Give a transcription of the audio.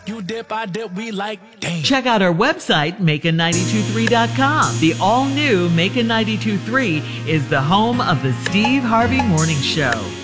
You dip, I dip, we like, damn. Check out our website, Macon923.com. The all-new Macon 92.3 is the home of the Steve Harvey Morning Show.